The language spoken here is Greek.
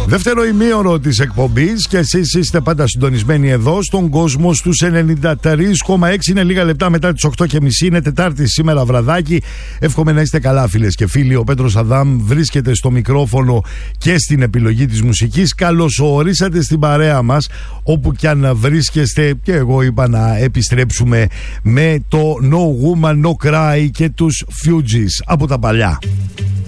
Δεύτερο ημίωρο της εκπομπής και εσείς είστε πάντα συντονισμένοι εδώ στον κόσμο στους 93,6. Είναι λίγα λεπτά μετά τις 8:30. Είναι Τετάρτη σήμερα βραδάκι. Εύχομαι να είστε καλά, φίλες και φίλοι. Ο Πέτρος Αδάμ βρίσκεται στο μικρόφωνο και στην επιλογή της μουσικής. Καλώς ορίσατε στην παρέα μας, όπου κι αν βρίσκεστε. Και εγώ είπα να επιστρέψουμε με το No Woman No Cry και τους Fugees από τα παλιά.